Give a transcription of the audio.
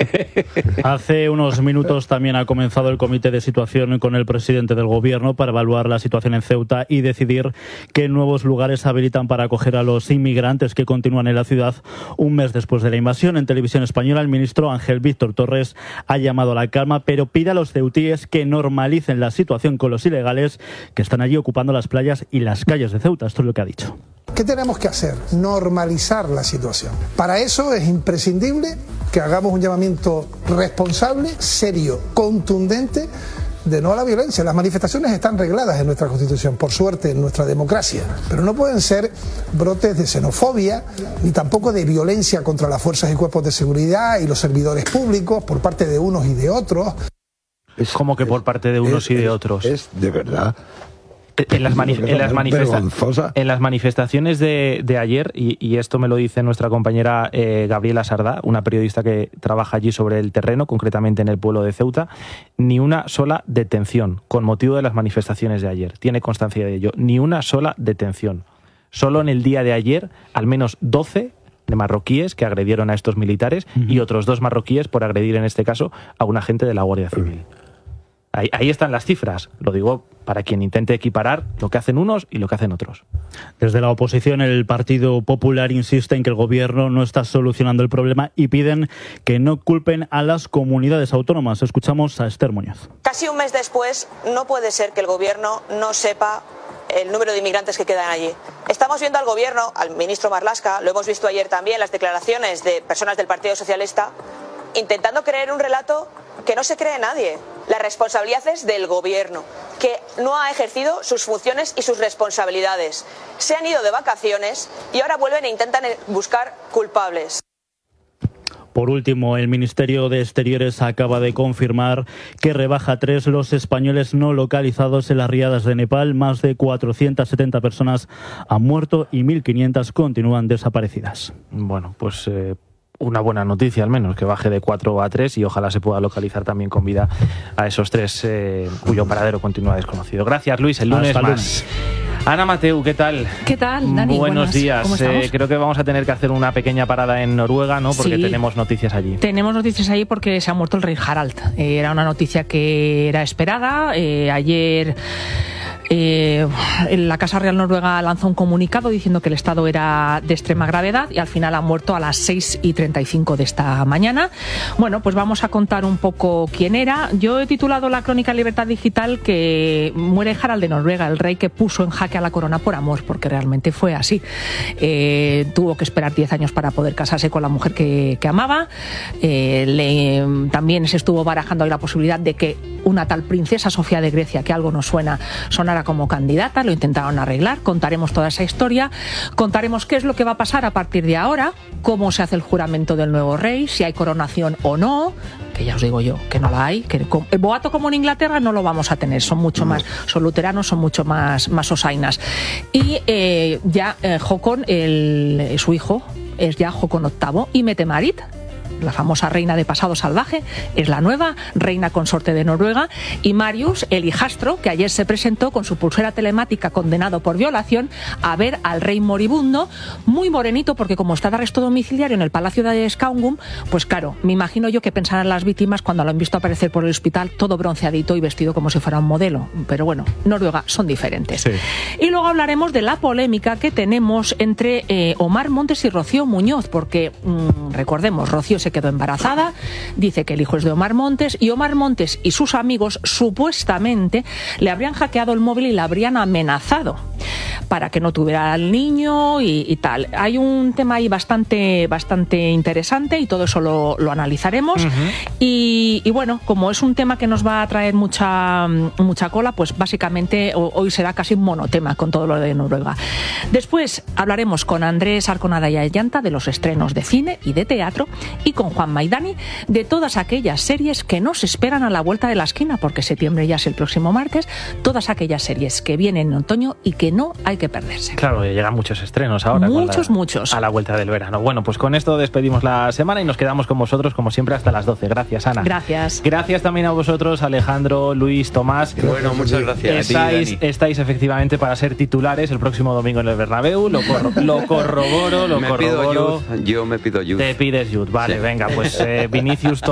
Hace unos minutos también ha comenzado el comité de situación con el presidente del gobierno para evaluar la situación en Ceuta y decidir qué nuevos lugares habilitan para acoger a los inmigrantes que continúan en la ciudad un mes después de la invasión. En Televisión Española, el ministro Ángel Víctor Torres ha llamado a la calma, pero pide a los ceutíes que normalicen la situación con los ilegales que están allí ocupando las playas y las calles de Ceuta. Esto es lo que ha dicho. ¿Qué tenemos que hacer? Normalizar la situación. Para eso es imprescindible que hagamos un llamamiento responsable, serio, contundente, de no a la violencia. Las manifestaciones están regladas en nuestra Constitución, por suerte, en nuestra democracia, pero no pueden ser brotes de xenofobia, ni tampoco de violencia contra las fuerzas y cuerpos de seguridad y los servidores públicos por parte de unos y de otros. ¿Cómo que por parte de unos y de otros? Es de verdad... En las manifestaciones de ayer, y esto me lo dice nuestra compañera Gabriela Sardá, una periodista que trabaja allí sobre el terreno, concretamente en el pueblo de Ceuta, ni una sola detención con motivo de las manifestaciones de ayer. Tiene constancia de ello. Ni una sola detención. Solo en el día de ayer, al menos 12 de marroquíes que agredieron a estos militares y otros 2 marroquíes por agredir, en este caso, a un agente de la Guardia Civil. Ahí están las cifras, lo digo para quien intente equiparar lo que hacen unos y lo que hacen otros. Desde la oposición, el Partido Popular insiste en que el gobierno no está solucionando el problema y piden que no culpen a las comunidades autónomas. Escuchamos a Esther Muñoz. Casi un mes después, no puede ser que el gobierno no sepa el número de inmigrantes que quedan allí. Estamos viendo al gobierno, al ministro Marlaska, lo hemos visto ayer también, las declaraciones de personas del Partido Socialista, intentando creer un relato que no se cree nadie. La responsabilidad es del gobierno, que no ha ejercido sus funciones y sus responsabilidades. Se han ido de vacaciones y ahora vuelven e intentan buscar culpables. Por último, el Ministerio de Exteriores acaba de confirmar que rebaja a 3 los españoles no localizados en las riadas de Nepal. Más de 470 personas han muerto y 1.500 continúan desaparecidas. Bueno, pues... una buena noticia al menos, que baje de 4 a 3 y ojalá se pueda localizar también con vida a esos 3 cuyo paradero continúa desconocido. Gracias, Luis. El lunes más. Ana Mateu, ¿qué tal? ¿Qué tal, Dani? Buenos días. Creo que vamos a tener que hacer una pequeña parada en Noruega, ¿no? Porque tenemos noticias allí. Tenemos noticias allí porque se ha muerto el rey Harald. Era una noticia que era esperada. Ayer... la Casa Real Noruega lanzó un comunicado diciendo que el estado era de extrema gravedad y al final ha muerto a las 6:35 de esta mañana. Bueno, pues vamos a contar un poco quién era. Yo he titulado la crónica Libertad Digital que muere Harald de Noruega, el rey que puso en jaque a la corona por amor, porque realmente fue así. Tuvo que esperar 10 años para poder casarse con la mujer que amaba. También se estuvo barajando ahí la posibilidad de que una tal princesa Sofía de Grecia, que algo nos suena, sonara como candidata. Lo intentaron arreglar. Contaremos toda esa historia. Contaremos qué es lo que va a pasar a partir de ahora, cómo se hace el juramento del nuevo rey, si hay coronación o no, que ya os digo yo que no la hay, que el boato como en Inglaterra no lo vamos a tener, son mucho más, son luteranos, son mucho más osainas. Y Håkon, su hijo, es ya Håkon VIII, y Mette-Marit, la famosa reina de pasado salvaje, es la nueva reina consorte de Noruega, y Marius, el hijastro, que ayer se presentó con su pulsera telemática condenado por violación a ver al rey moribundo, muy morenito, porque como está de arresto domiciliario en el Palacio de Skaugum, pues claro, me imagino yo que pensarán las víctimas cuando lo han visto aparecer por el hospital todo bronceadito y vestido como si fuera un modelo. Pero bueno, Noruega son diferentes. Sí. Y luego hablaremos de la polémica que tenemos entre Omar Montes y Rocío Muñoz, porque recordemos, Rocío se quedó embarazada, dice que el hijo es de Omar Montes, y Omar Montes y sus amigos supuestamente le habrían hackeado el móvil y le habrían amenazado para que no tuviera al niño y tal. Hay un tema ahí bastante interesante y todo eso lo analizaremos. Y bueno, como es un tema que nos va a traer mucha cola, pues básicamente hoy será casi un monotema con todo lo de Noruega. Después hablaremos con Andrés Arconada y Ayanta de los estrenos de cine y de teatro, y con Juan Maidani de todas aquellas series que nos esperan a la vuelta de la esquina, porque septiembre ya es el próximo martes, todas aquellas series que vienen en otoño y que no hay que perderse. Claro, llegan muchos estrenos ahora. Muchos. A la vuelta del verano. Bueno, pues con esto despedimos la semana y nos quedamos con vosotros, como siempre, hasta las 12. Gracias, Ana. Gracias. Gracias también a vosotros, Alejandro, Luis, Tomás. Bueno, muchas gracias. Estáis efectivamente para ser titulares el próximo domingo en el Bernabéu. Lo corroboro. Yo me pido ayuda. Te pides ayuda. Vale, sí. Venga, pues Vinicius